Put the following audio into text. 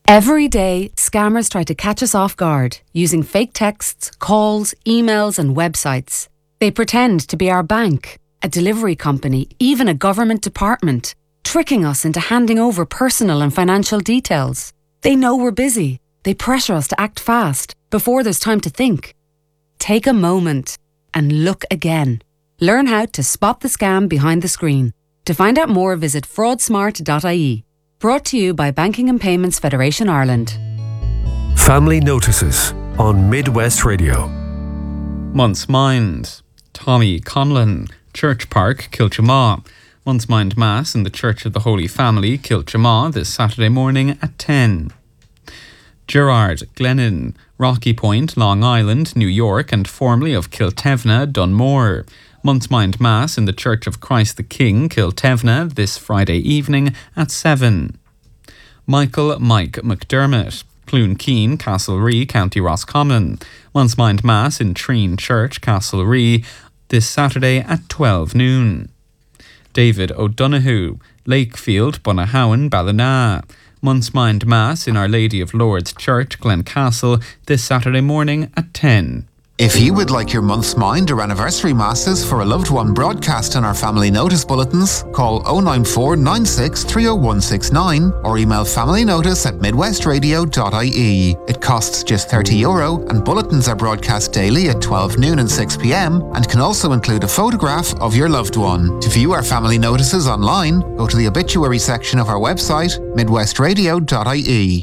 Every day, scammers try to catch us off guard using fake texts, calls, emails and websites. They pretend to be our bank, a delivery company, even a government department, tricking us into handing over personal and financial details. They know we're busy. They pressure us to act fast before there's time to think. Take a moment and look again. Learn how to spot the scam behind the screen. To find out more, visit fraudsmart.ie. Brought to you by Banking and Payments Federation Ireland. Family Notices on Midwest Radio. Month's Mind. Tommy Conlon, Church Park, Kilchamaw. Month's Mind Mass in the Church of the Holy Family, Kilchamaw, this Saturday morning at 10. Gerard Glennon, Rocky Point, Long Island, New York, and formerly of Kiltevna, Dunmore. Month's Mind Mass in the Church of Christ the King, Kiltevna, this Friday evening at 7. Michael Mike McDermott, Cloonkeene, Castlerea, County Roscommon. Month's Mind Mass in Treen Church, Castlerea, this Saturday at 12 noon. David O'Donoghue, Lakefield, Bunahowen, Ballina. Month's Mind Mass in Our Lady of Lourdes Church, Glencastle, this Saturday morning at 10. If you would like your month's mind or anniversary masses for a loved one broadcast in our family notice bulletins, call 094 96 30169 or email familynotice@midwestradio.ie. It costs just €30 and bulletins are broadcast daily at 12 noon and 6 p.m. and can also include a photograph of your loved one. To view our family notices online, go to the obituary section of our website, midwestradio.ie.